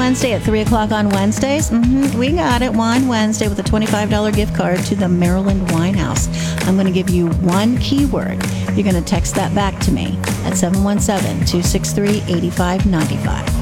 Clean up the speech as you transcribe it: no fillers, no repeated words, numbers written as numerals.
Wednesday at 3 o'clock on Wednesdays? We got it. Wine Wednesday with a $25 gift card to the Maryland Wine House. I'm going to give you one keyword. You're going to text that back to me at 717-263-8595.